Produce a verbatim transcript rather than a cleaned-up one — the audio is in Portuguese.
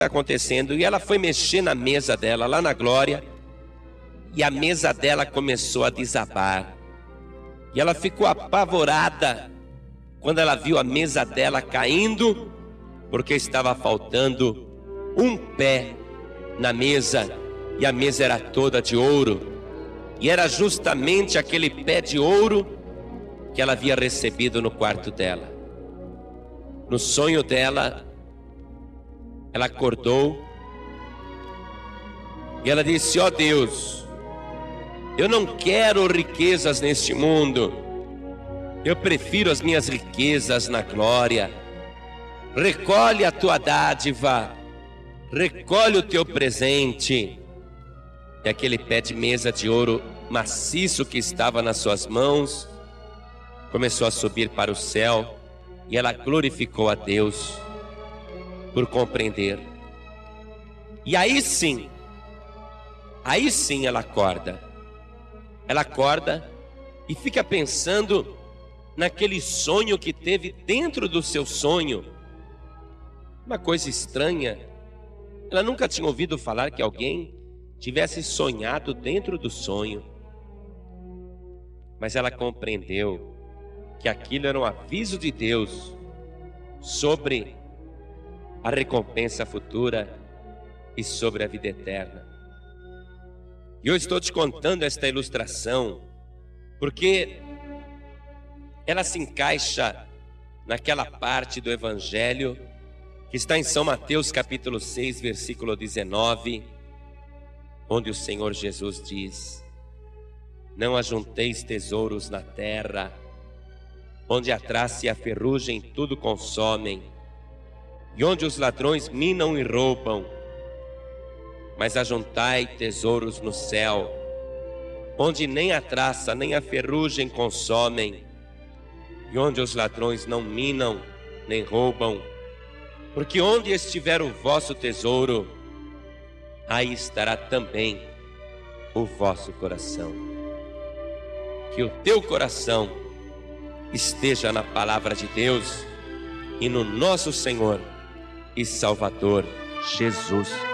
acontecendo, e ela foi mexer na mesa dela, lá na glória, e a mesa dela começou a desabar, e ela ficou apavorada, quando ela viu a mesa dela caindo, porque estava faltando um pé na mesa, e a mesa era toda de ouro, e era justamente aquele pé de ouro, que ela havia recebido no quarto dela. No sonho dela, ela acordou e ela disse: ó Deus, eu não quero riquezas neste mundo, eu prefiro as minhas riquezas na glória. Recolhe a tua dádiva, recolhe o teu presente. E aquele pé de mesa de ouro maciço que estava nas suas mãos começou a subir para o céu, e ela glorificou a Deus por compreender. E aí sim, aí sim ela acorda. Ela acorda e fica pensando naquele sonho que teve dentro do seu sonho. Uma coisa estranha, ela nunca tinha ouvido falar que alguém tivesse sonhado dentro do sonho. Mas ela compreendeu que aquilo era um aviso de Deus sobre a recompensa futura e sobre a vida eterna. E eu estou te contando esta ilustração porque ela se encaixa naquela parte do Evangelho que está em São Mateus capítulo seis, versículo dezenove, onde o Senhor Jesus diz: não ajunteis tesouros na terra, onde a traça e a ferrugem tudo consomem, e onde os ladrões minam e roubam, mas ajuntai tesouros no céu, onde nem a traça nem a ferrugem consomem, e onde os ladrões não minam nem roubam, porque onde estiver o vosso tesouro, aí estará também o vosso coração. Que o teu coração esteja na palavra de Deus e no nosso Senhor e Salvador Jesus